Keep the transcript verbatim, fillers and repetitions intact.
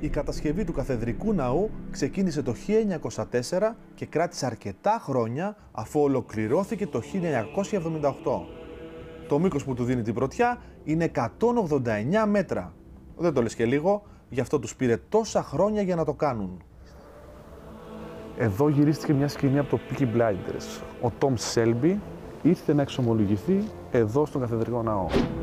Η κατασκευή του καθεδρικού ναού ξεκίνησε το χίλια εννιακόσια τέσσερα και κράτησε αρκετά χρόνια αφού ολοκληρώθηκε το χίλια εννιακόσια εβδομήντα οκτώ. Το μήκος που του δίνει την πρωτιά είναι εκατόν ογδόντα εννέα μέτρα. Δεν το λες και λίγο, γι' αυτό τους πήρε τόσα χρόνια για να το κάνουν. Εδώ γυρίστηκε μια σκηνή από το Peaky Blinders. Ο Tom Shelby ήρθε να εξομολογηθεί εδώ στον καθεδρικό ναό.